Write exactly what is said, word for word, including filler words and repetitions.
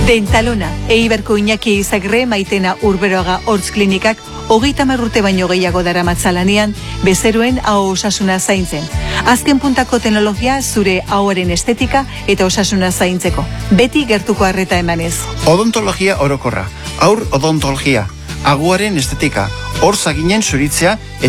Dentalona, Eibarko Iñaki Izagre, Maitena Urberoaga Hortz Klinikak, hogeita hamar urte baino gehiago daramatzalanean, bezeruen aho osasuna zaintzen. Azken puntako teknologia zure ahoaren estetika eta osasuna zaintzeko. Beti gertuko arreta emanez. Odontologia orokorra, aur odontologia, aguaren estetika, hor zaginen zuritzea